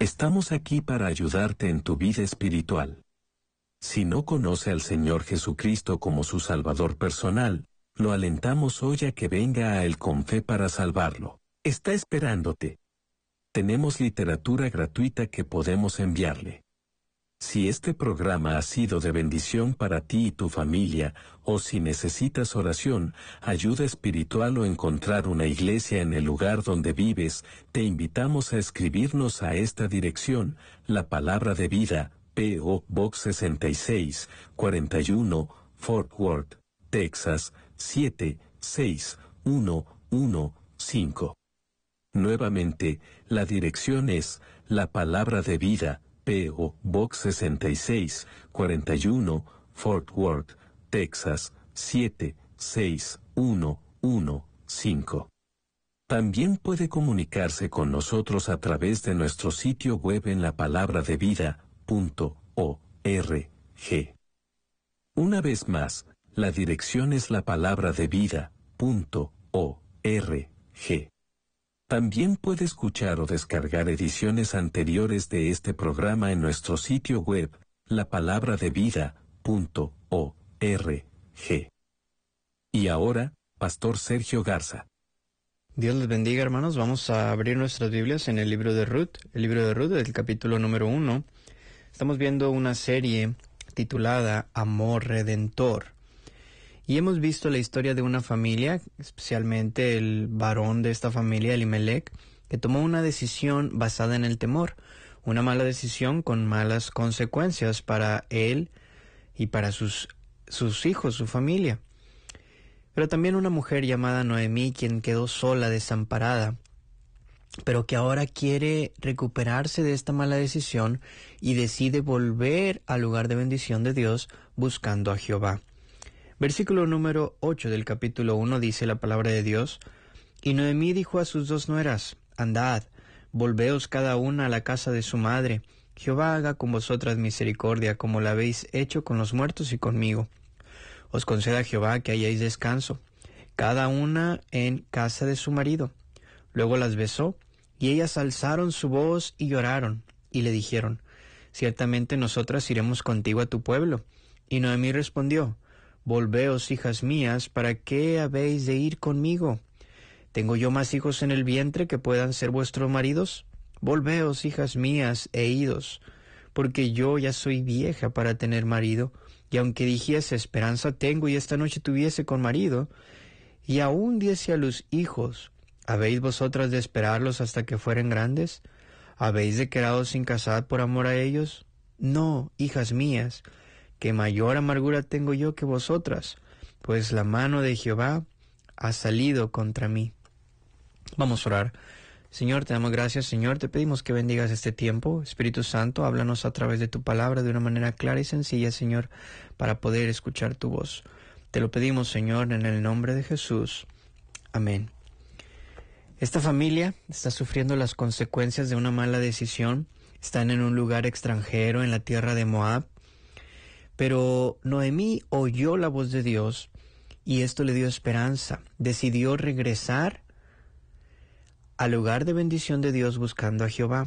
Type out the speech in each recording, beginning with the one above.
Estamos aquí para ayudarte en tu vida espiritual. Si no conoce al Señor Jesucristo como su Salvador personal, lo alentamos hoy a que venga a Él con fe para salvarlo. Está esperándote. Tenemos literatura gratuita que podemos enviarle. Si este programa ha sido de bendición para ti y tu familia, o si necesitas oración, ayuda espiritual o encontrar una iglesia en el lugar donde vives, te invitamos a escribirnos a esta dirección, La Palabra de Vida, P.O. Box 66, 41, Fort Worth, Texas, 76115. Nuevamente, la dirección es La Palabra de Vida, P.O. Box 66, 41, Fort Worth, Texas, 76115. También puede comunicarse con nosotros a través de nuestro sitio web en lapalabraDeVida.org. Una vez más, la dirección es lapalabraDeVida.org. También puede escuchar o descargar ediciones anteriores de este programa en nuestro sitio web, lapalabraDeVida.org. Y ahora, Pastor Sergio Garza. Dios les bendiga, hermanos. Vamos a abrir nuestras Biblias en el libro de Ruth. El libro de Ruth, el capítulo número 1. Estamos viendo una serie titulada Amor Redentor. Y hemos visto la historia de una familia, especialmente el varón de esta familia, Elimelech, que tomó una decisión basada en el temor, una mala decisión con malas consecuencias para él y para sus hijos, su familia. Pero también una mujer llamada Noemí, quien quedó sola, desamparada, pero que ahora quiere recuperarse de esta mala decisión y decide volver al lugar de bendición de Dios buscando a Jehová. Versículo número 8 del capítulo 1 dice la palabra de Dios: Y Noemí dijo a sus dos nueras: Andad, volveos cada una a la casa de su madre. Jehová haga con vosotras misericordia, como la habéis hecho con los muertos y conmigo. Os conceda Jehová que hayáis descanso, cada una en casa de su marido. Luego las besó, y ellas alzaron su voz y lloraron, y le dijeron: Ciertamente nosotras iremos contigo a tu pueblo. Y Noemí respondió: Volveos, hijas mías, ¿para qué habéis de ir conmigo? ¿Tengo yo más hijos en el vientre que puedan ser vuestros maridos? Volveos, hijas mías, e idos, porque yo ya soy vieja para tener marido, y aunque dijese esperanza tengo y esta noche tuviese con marido, y aún diese a luz hijos, ¿habéis vosotras de esperarlos hasta que fueren grandes? ¿Habéis de quedaros sin casar por amor a ellos? No, hijas mías, que mayor amargura tengo yo que vosotras, pues la mano de Jehová ha salido contra mí. Vamos a orar. Señor, te damos gracias, Señor, te pedimos que bendigas este tiempo. Espíritu Santo, háblanos a través de tu palabra de una manera clara y sencilla, Señor, para poder escuchar tu voz. Te lo pedimos, Señor, en el nombre de Jesús. Amén. Esta familia está sufriendo las consecuencias de una mala decisión. Están en un lugar extranjero, en la tierra de Moab. Pero Noemí oyó la voz de Dios y esto le dio esperanza. Decidió regresar al lugar de bendición de Dios buscando a Jehová.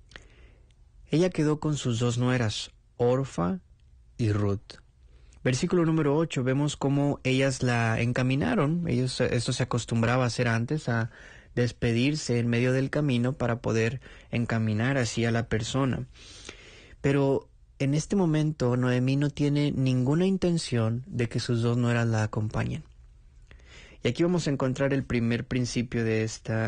Ella quedó con sus dos nueras, Orfa y Ruth. Versículo número 8, vemos cómo ellas la encaminaron. Esto se acostumbraba a hacer antes, a despedirse en medio del camino para poder encaminar así a la persona. Pero en este momento Noemí no tiene ninguna intención de que sus dos nueras la acompañen. Y aquí vamos a encontrar el primer principio de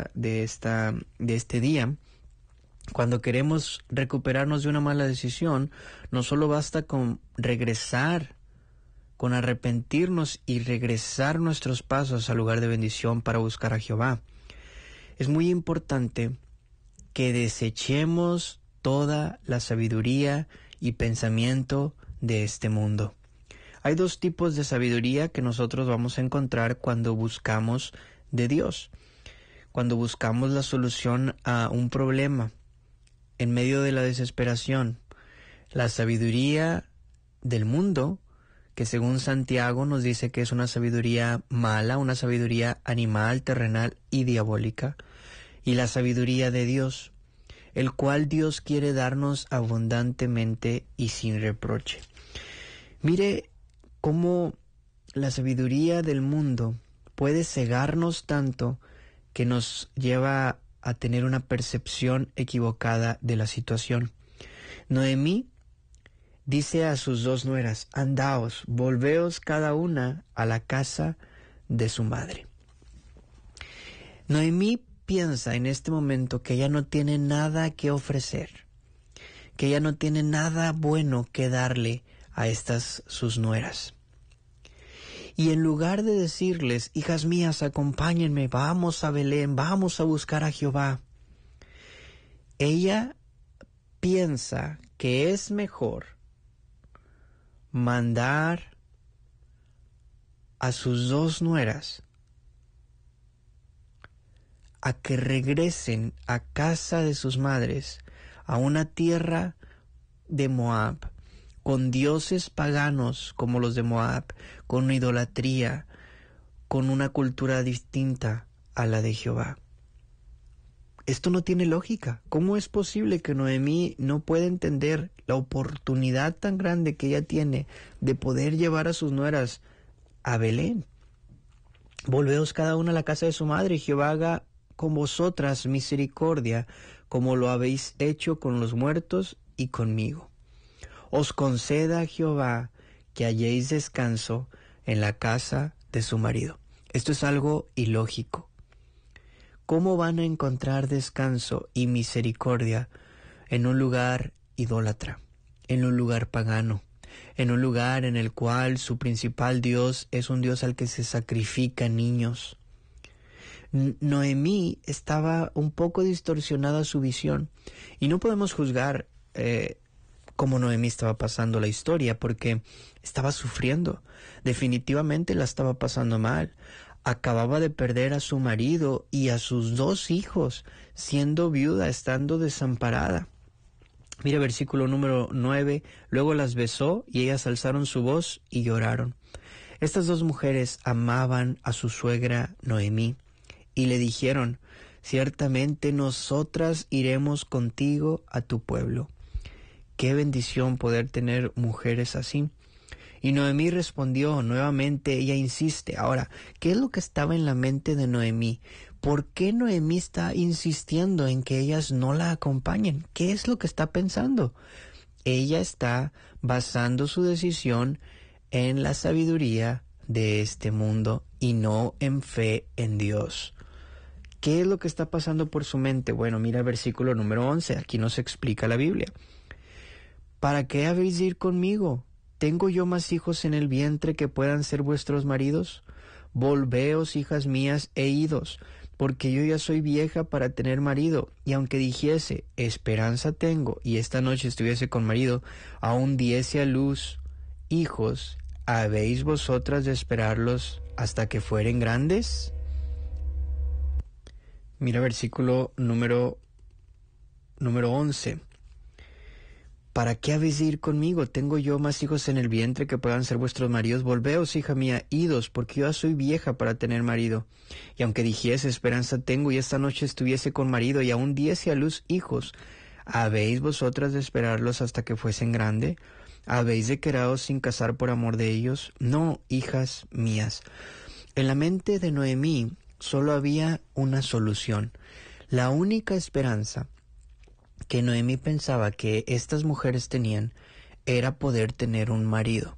este día. Cuando queremos recuperarnos de una mala decisión, no solo basta con regresar, con arrepentirnos y regresar nuestros pasos al lugar de bendición para buscar a Jehová. Es muy importante que desechemos toda la sabiduría y pensamiento de este mundo. Hay dos tipos de sabiduría que nosotros vamos a encontrar cuando buscamos de Dios. Cuando buscamos la solución a un problema en medio de la desesperación. La sabiduría del mundo, que según Santiago nos dice que es una sabiduría mala, una sabiduría animal, terrenal y diabólica. Y la sabiduría de Dios. el cual Dios quiere darnos abundantemente y sin reproche. Mire cómo la sabiduría del mundo puede cegarnos tanto que nos lleva a tener una percepción equivocada de la situación. Noemí dice a sus dos nueras: andaos, volveos cada una a la casa de su madre. Noemí piensa en este momento que ella no tiene nada que ofrecer, que ella no tiene nada bueno que darle a estas sus nueras. Y en lugar de decirles: hijas mías, acompáñenme, vamos a Belén, vamos a buscar a Jehová, ella piensa que es mejor mandar a sus dos nueras a que regresen a casa de sus madres, a una tierra de Moab, con dioses paganos como los de Moab, con idolatría, con una cultura distinta a la de Jehová. Esto no tiene lógica. ¿Cómo es posible que Noemí no pueda entender la oportunidad tan grande que ella tiene de poder llevar a sus nueras a Belén? Volveos cada una a la casa de su madre, y Jehová haga con vosotras misericordia, como lo habéis hecho con los muertos y conmigo. Os conceda Jehová que halléis descanso en la casa de su marido. Esto es algo ilógico. ¿Cómo van a encontrar descanso y misericordia en un lugar idólatra, en un lugar pagano, en un lugar en el cual su principal Dios es un Dios al que se sacrifican niños? Noemí estaba un poco distorsionada su visión, y no podemos juzgar cómo Noemí estaba pasando la historia, porque estaba sufriendo. Definitivamente la estaba pasando mal. Acababa de perder a su marido y a sus dos hijos, siendo viuda, estando desamparada. Mira versículo número 9. Luego las besó y ellas alzaron su voz y lloraron. Estas dos mujeres amaban a su suegra Noemí y le dijeron: ciertamente nosotras iremos contigo a tu pueblo. Qué bendición poder tener mujeres así. Y Noemí respondió nuevamente, ella insiste. Ahora, ¿qué es lo que estaba en la mente de Noemí? ¿Por qué Noemí está insistiendo en que ellas no la acompañen? ¿Qué es lo que está pensando? Ella está basando su decisión en la sabiduría de este mundo y no en fe en Dios. ¿Qué es lo que está pasando por su mente? Bueno, mira el versículo número 11, aquí nos explica la Biblia. ¿Para qué habéis de ir conmigo? ¿Tengo yo más hijos en el vientre que puedan ser vuestros maridos? Volveos, hijas mías, e idos, porque yo ya soy vieja para tener marido, y aunque dijese, esperanza tengo, y esta noche estuviese con marido, aún diese a luz hijos, ¿habéis vosotras de esperarlos hasta que fueren grandes? Mira versículo número 11. ¿Para qué habéis de ir conmigo? ¿Tengo yo más hijos en el vientre que puedan ser vuestros maridos? Volveos, hija mía, idos, porque yo ya soy vieja para tener marido. Y aunque dijese, esperanza tengo, y esta noche estuviese con marido, y aún diese a luz hijos, ¿habéis vosotras de esperarlos hasta que fuesen grande? ¿Habéis de quedaros sin casar por amor de ellos? No, hijas mías. En la mente de Noemí solo había una solución. La única esperanza que Noemí pensaba que estas mujeres tenían era poder tener un marido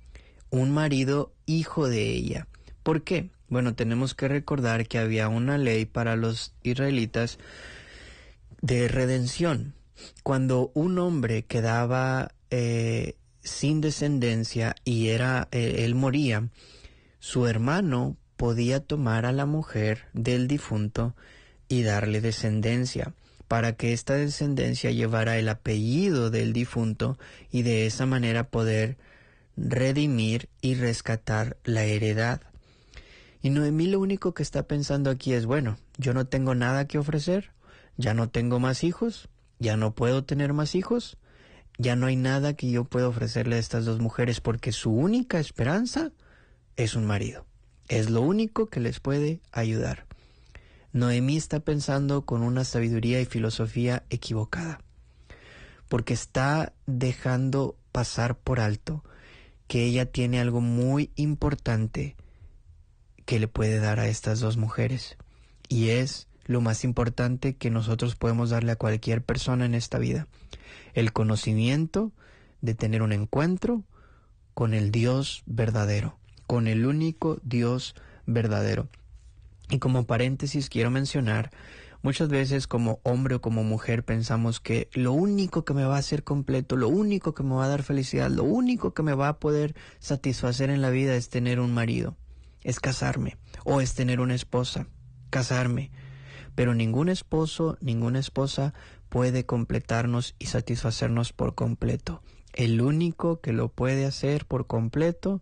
hijo de ella. ¿Por qué? Bueno, tenemos que recordar que había una ley para los israelitas de redención. Cuando un hombre quedaba sin descendencia y él moría, su hermano podía tomar a la mujer del difunto y darle descendencia, para que esta descendencia llevara el apellido del difunto y de esa manera poder redimir y rescatar la heredad. Y Noemí lo único que está pensando aquí es, bueno, yo no tengo nada que ofrecer, ya no tengo más hijos, ya no puedo tener más hijos, ya no hay nada que yo pueda ofrecerle a estas dos mujeres, porque su única esperanza es un marido. Es lo único que les puede ayudar. Noemí está pensando con una sabiduría y filosofía equivocada, porque está dejando pasar por alto que ella tiene algo muy importante que le puede dar a estas dos mujeres, y es lo más importante que nosotros podemos darle a cualquier persona en esta vida: el conocimiento de tener un encuentro con el Dios verdadero, con el único Dios verdadero. Y como paréntesis quiero mencionar, muchas veces como hombre o como mujer pensamos que lo único que me va a hacer completo, lo único que me va a dar felicidad, lo único que me va a poder satisfacer en la vida es tener un marido, es casarme, o es tener una esposa, casarme. Pero ningún esposo, ninguna esposa puede completarnos y satisfacernos por completo. El único que lo puede hacer por completo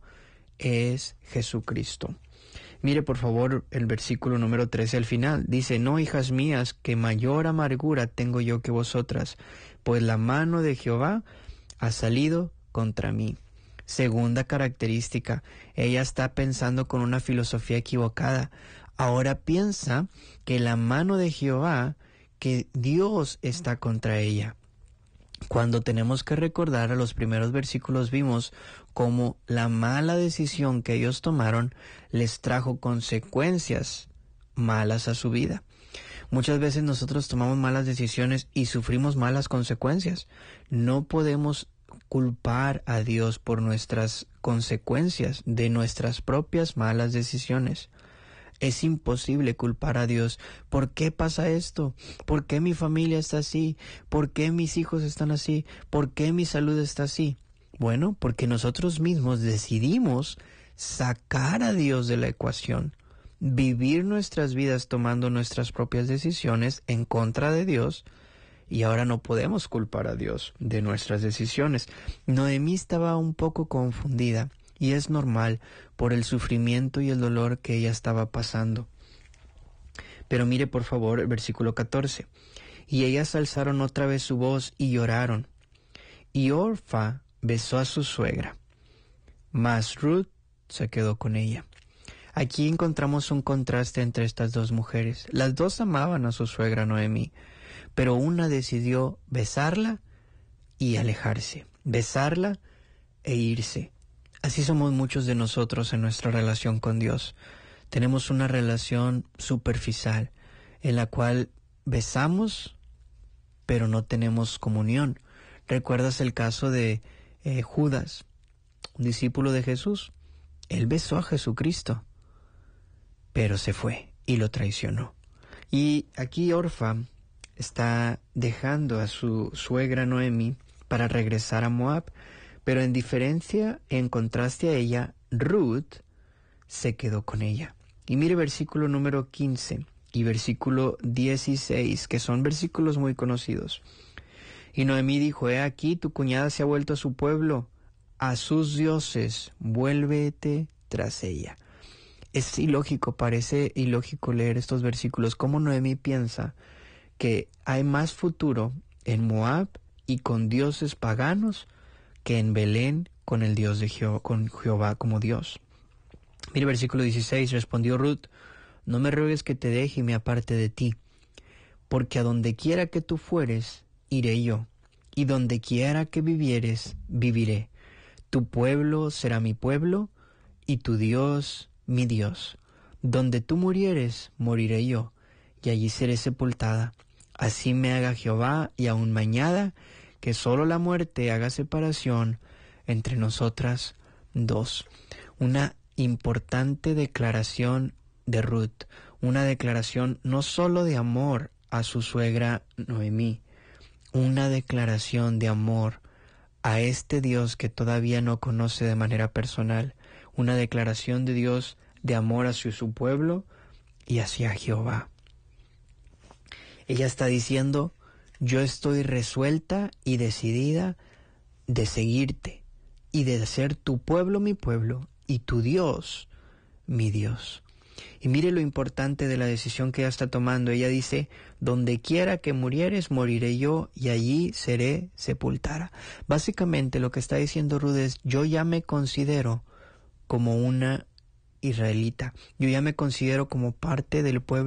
es Jesucristo. Mire por favor el versículo número 13 al final. Dice: no, hijas mías, que mayor amargura tengo yo que vosotras, pues la mano de Jehová ha salido contra mí. Segunda característica, ella está pensando con una filosofía equivocada. Ahora piensa que la mano de Jehová, que Dios está contra ella. Cuando tenemos que recordar, a los primeros versículos vimos cómo la mala decisión que ellos tomaron les trajo consecuencias malas a su vida. Muchas veces nosotros tomamos malas decisiones y sufrimos malas consecuencias. No podemos culpar a Dios por nuestras consecuencias de nuestras propias malas decisiones. Es imposible culpar a Dios. ¿Por qué pasa esto? ¿Por qué mi familia está así? ¿Por qué mis hijos están así? ¿Por qué mi salud está así? Bueno, porque nosotros mismos decidimos sacar a Dios de la ecuación, vivir nuestras vidas tomando nuestras propias decisiones en contra de Dios, y ahora no podemos culpar a Dios de nuestras decisiones. Noemí estaba un poco confundida. Y es normal por el sufrimiento y el dolor que ella estaba pasando. Pero mire por favor el versículo 14. Y ellas alzaron otra vez su voz y lloraron. Y Orfa besó a su suegra, mas Ruth se quedó con ella. Aquí encontramos un contraste entre estas dos mujeres. Las dos amaban a su suegra Noemí, pero una decidió besarla y alejarse, besarla e irse. Así somos muchos de nosotros en nuestra relación con Dios. Tenemos una relación superficial en la cual besamos, pero no tenemos comunión. ¿Recuerdas el caso de Judas, un discípulo de Jesús? Él besó a Jesucristo, pero se fue y lo traicionó. Y aquí Orfa está dejando a su suegra Noemí para regresar a Moab. Pero en contraste a ella, Ruth se quedó con ella. Y mire versículo número 15 y versículo 16, que son versículos muy conocidos. Y Noemí dijo: he aquí, tu cuñada se ha vuelto a su pueblo, a sus dioses, vuélvete tras ella. Es ilógico, parece ilógico leer estos versículos. Cómo Noemí piensa que hay más futuro en Moab y con dioses paganos que en Belén con el Dios de con Jehová como Dios. Mire versículo 16, respondió Ruth: no me ruegues que te deje y me aparte de ti, porque a donde quiera que tú fueres, iré yo, y donde quiera que vivieres, viviré. Tu pueblo será mi pueblo, y tu Dios mi Dios. Donde tú murieres, moriré yo, y allí seré sepultada. Así me haga Jehová, y aún mañana, que solo la muerte haga separación entre nosotras dos. Una importante declaración de Ruth, una declaración no solo de amor a su suegra Noemí, una declaración de amor a este Dios que todavía no conoce de manera personal, una declaración de Dios de amor hacia su pueblo y hacia Jehová. Ella está diciendo: yo estoy resuelta y decidida de seguirte y de hacer tu pueblo mi pueblo y tu Dios mi Dios. Y mire lo importante de la decisión que ella está tomando. Ella dice: donde quiera que murieres, moriré yo, y allí seré sepultada. Básicamente lo que está diciendo Ruth es: yo ya me considero como una israelita. Yo ya me considero como parte del pueblo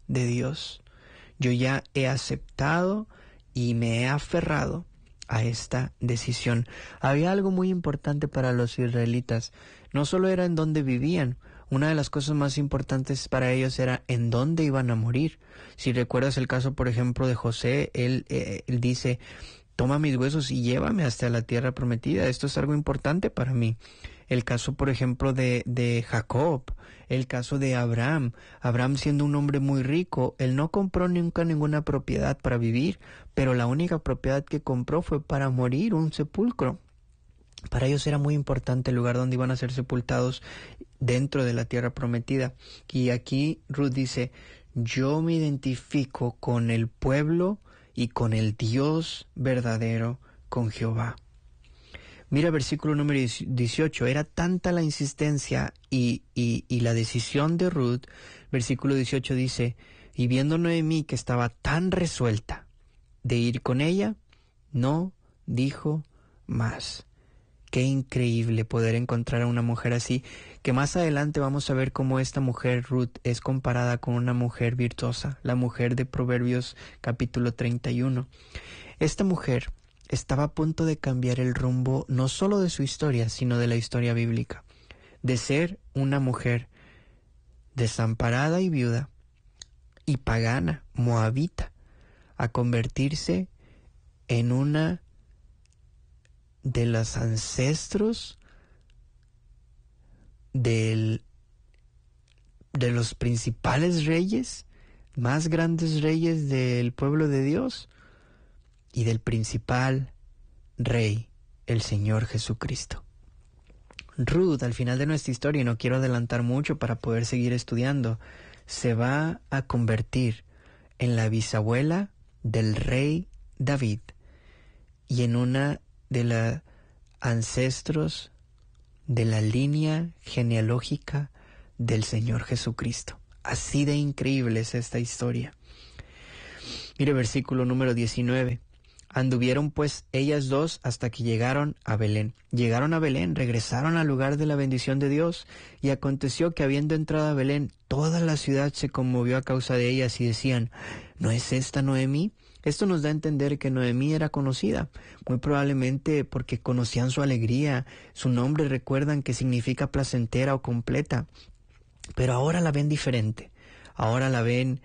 de Dios. Yo ya he aceptado y me he aferrado a esta decisión. Había algo muy importante para los israelitas. No solo era en dónde vivían. Una de las cosas más importantes para ellos era en dónde iban a morir. Si recuerdas el caso, por ejemplo, de José, él dice: toma mis huesos y llévame hasta la tierra prometida. Esto es algo importante para mí. El caso, por ejemplo, de Jacob, el caso de Abraham. Abraham, siendo un hombre muy rico, él no compró nunca ninguna propiedad para vivir, pero la única propiedad que compró fue para morir, un sepulcro. Para ellos era muy importante el lugar donde iban a ser sepultados dentro de la tierra prometida. Y aquí Ruth dice: yo me identifico con el pueblo y con el Dios verdadero, con Jehová. Mira versículo número 18, era tanta la insistencia y la decisión de Ruth. Versículo 18 dice: y viendo Noemí que estaba tan resuelta de ir con ella, no dijo más. Qué increíble poder encontrar a una mujer así, que más adelante vamos a ver cómo esta mujer Ruth es comparada con una mujer virtuosa, la mujer de Proverbios capítulo 31. Esta mujer estaba a punto de cambiar el rumbo no solo de su historia, sino de la historia bíblica. De ser una mujer desamparada y viuda y pagana, moabita, a convertirse en una de los ancestros de los principales reyes, más grandes reyes del pueblo de Dios, y del principal rey, el Señor Jesucristo. Ruth, al final de nuestra historia, y no quiero adelantar mucho para poder seguir estudiando, se va a convertir en la bisabuela del rey David y en una de los ancestros de la línea genealógica del Señor Jesucristo. Así de increíble es esta historia. Mire versículo número 19. Anduvieron pues ellas dos hasta que llegaron a Belén. Llegaron a Belén, regresaron al lugar de la bendición de Dios, y aconteció que habiendo entrado a Belén, toda la ciudad se conmovió a causa de ellas y decían: ¿no es esta Noemí? Esto nos da a entender que Noemí era conocida, muy probablemente porque conocían su alegría. Su nombre, recuerdan, que significa placentera o completa. Pero ahora la ven diferente. Ahora la ven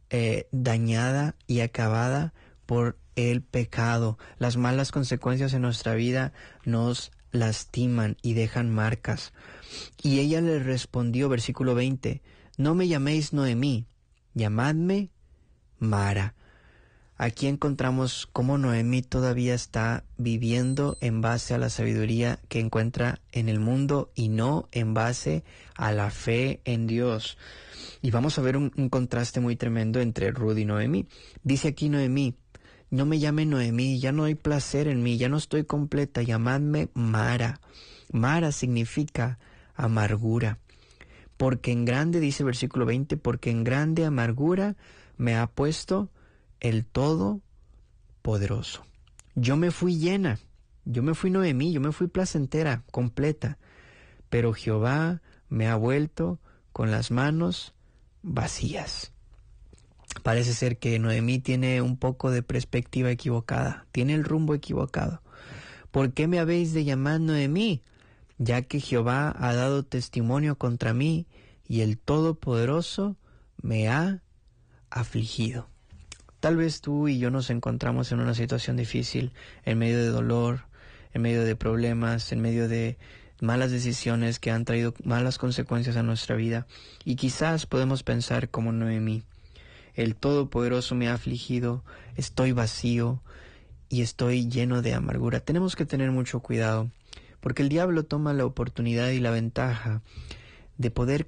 dañada y acabada por el pecado. Las malas consecuencias en nuestra vida nos lastiman y dejan marcas. Y ella le respondió, versículo 20, no me llaméis Noemí, llamadme Mara. Aquí encontramos cómo Noemí todavía está viviendo en base a la sabiduría que encuentra en el mundo y no en base a la fe en Dios. Y vamos a ver un contraste muy tremendo entre Ruth y Noemí. Dice aquí Noemí: no me llame Noemí, ya no hay placer en mí, ya no estoy completa, llamadme Mara. Mara significa amargura. Porque en grande, dice versículo 20, porque en grande amargura me ha puesto el Todopoderoso. Yo me fui llena, yo me fui Noemí, yo me fui placentera, completa, pero Jehová me ha vuelto con las manos vacías. Parece ser que Noemí tiene un poco de perspectiva equivocada, tiene el rumbo equivocado. ¿Por qué me habéis de llamar Noemí? Ya que Jehová ha dado testimonio contra mí y el Todopoderoso me ha afligido. Tal vez tú y yo nos encontramos en una situación difícil, en medio de dolor, en medio de problemas, en medio de malas decisiones que han traído malas consecuencias a nuestra vida. Y quizás podemos pensar como Noemí: el Todopoderoso me ha afligido, estoy vacío y estoy lleno de amargura. Tenemos que tener mucho cuidado, porque el diablo toma la oportunidad y la ventaja de poder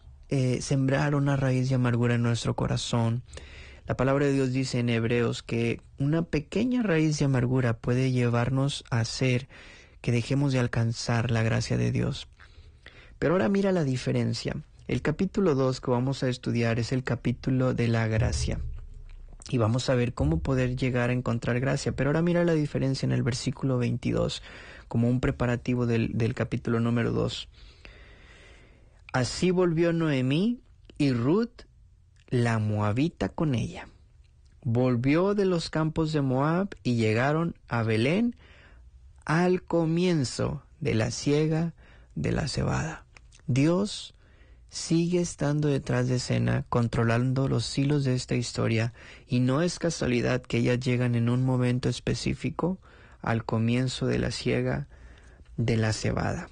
sembrar una raíz de amargura en nuestro corazón. La palabra de Dios dice en Hebreos que una pequeña raíz de amargura puede llevarnos a hacer que dejemos de alcanzar la gracia de Dios. Pero ahora mira la diferencia. El capítulo 2 que vamos a estudiar es el capítulo de la gracia. Y vamos a ver cómo poder llegar a encontrar gracia. Pero ahora mira la diferencia en el versículo 22, como un preparativo del capítulo número 2. Así volvió Noemí y Ruth la moabita con ella. Volvió de los campos de Moab y llegaron a Belén al comienzo de la siega de la cebada. Dios sigue estando detrás de escena, controlando los hilos de esta historia, y no es casualidad que ellas llegan en un momento específico al comienzo de la siega de la cebada.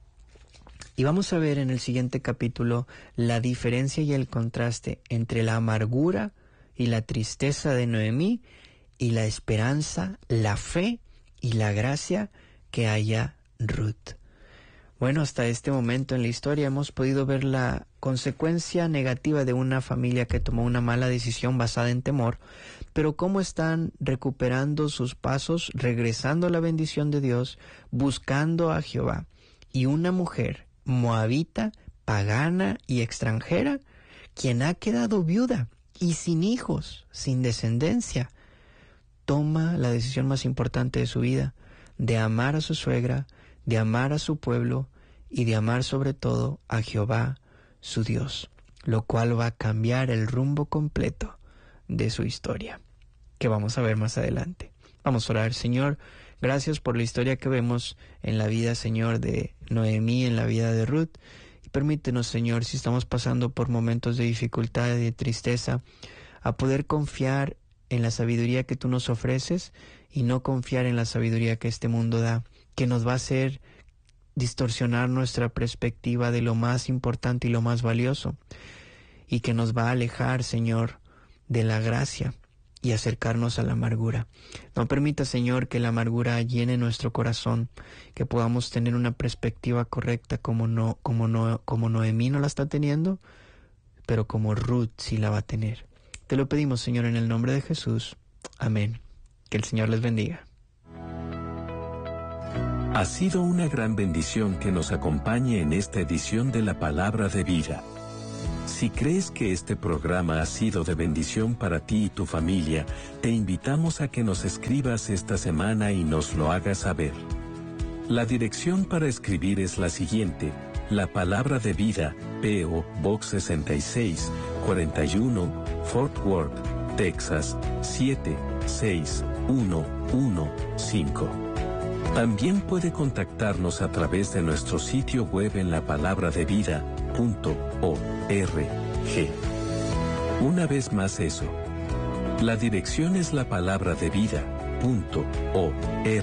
Y vamos a ver en el siguiente capítulo la diferencia y el contraste entre la amargura y la tristeza de Noemí y la esperanza, la fe y la gracia que haya Ruth. Bueno, hasta este momento en la historia hemos podido ver la consecuencia negativa de una familia que tomó una mala decisión basada en temor, pero cómo están recuperando sus pasos, regresando a la bendición de Dios, buscando a Jehová. Y una mujer moabita, pagana y extranjera, quien ha quedado viuda y sin hijos, sin descendencia, toma la decisión más importante de su vida, de amar a su suegra, de amar a su pueblo y de amar sobre todo a Jehová, su Dios, lo cual va a cambiar el rumbo completo de su historia, que vamos a ver más adelante. Vamos a orar. Señor, gracias por la historia que vemos en la vida, Señor, de Noemí, en la vida de Ruth. Y permítenos, Señor, si estamos pasando por momentos de dificultad y de tristeza, a poder confiar en la sabiduría que tú nos ofreces y no confiar en la sabiduría que este mundo da, que nos va a hacer distorsionar nuestra perspectiva de lo más importante y lo más valioso, y que nos va a alejar, Señor, de la gracia y acercarnos a la amargura. No permita, Señor, que la amargura llene nuestro corazón, que podamos tener una perspectiva correcta como Noemí no la está teniendo, pero como Ruth sí la va a tener. Te lo pedimos, Señor, en el nombre de Jesús. Amén. Que el Señor les bendiga. Ha sido una gran bendición que nos acompañe en esta edición de la Palabra de Vida. Si crees que este programa ha sido de bendición para ti y tu familia, te invitamos a que nos escribas esta semana y nos lo hagas saber. La dirección para escribir es la siguiente: La Palabra de Vida, P.O. Box 66, 41, Fort Worth, Texas, 76115. También puede contactarnos a través de nuestro sitio web en lapalabradevida.org. Una vez más eso. La dirección es lapalabradevida.org.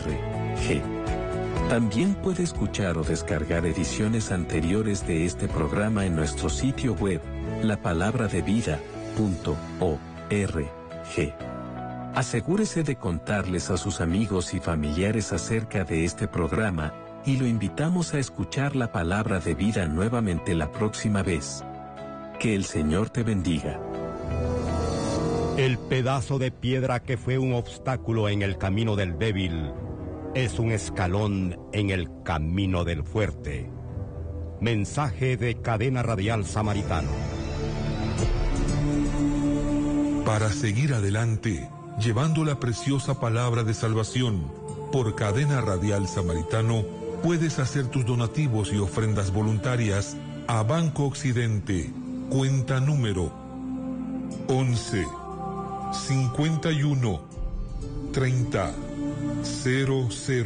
También puede escuchar o descargar ediciones anteriores de este programa en nuestro sitio web, lapalabradevida.org. Asegúrese de contarles a sus amigos y familiares acerca de este programa, y lo invitamos a escuchar la Palabra de Vida nuevamente la próxima vez. Que el Señor te bendiga. El pedazo de piedra que fue un obstáculo en el camino del débil es un escalón en el camino del fuerte. Mensaje de Cadena Radial Samaritano. Para seguir adelante, llevando la preciosa palabra de salvación, por Cadena Radial Samaritano, puedes hacer tus donativos y ofrendas voluntarias a Banco Occidente, cuenta número 11 51 30 00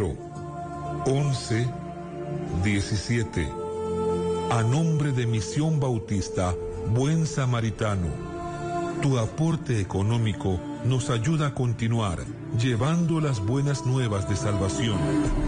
11 17, a nombre de Misión Bautista Buen Samaritano. Tu aporte económico nos ayuda a continuar llevando las buenas nuevas de salvación.